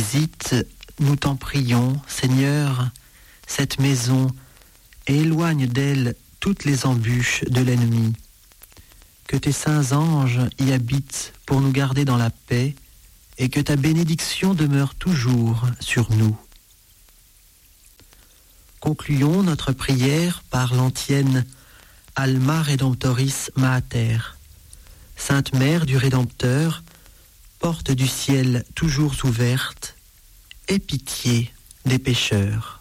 visite, nous t'en prions, Seigneur, cette maison et éloigne d'elle toutes les embûches de l'ennemi. Que tes saints anges y habitent pour nous garder dans la paix et que ta bénédiction demeure toujours sur nous. Concluons notre prière par l'antienne Alma Redemptoris Mater. Sainte Mère du Rédempteur, porte du ciel toujours ouverte, aie pitié des pécheurs.